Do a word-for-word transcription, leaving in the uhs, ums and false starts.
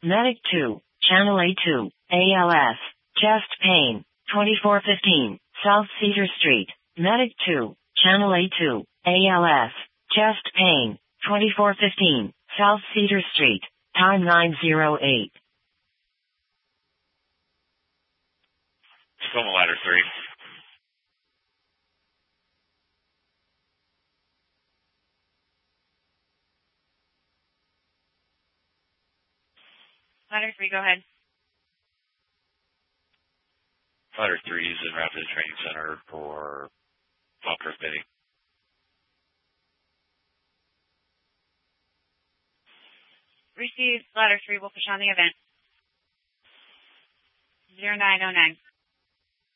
Medic two, Channel A two, A L S, chest pain, twenty-four fifteen, South Cedar Street. Medic two, Channel A two, A L S, chest pain, twenty-four fifteen, South Cedar Street. Time nine oh eight. Tacoma ladder three. Ladder three, go ahead. Ladder three is in route to the training center for Falkirk bidding. Receive ladder three, we'll push on the event. zero nine oh nine.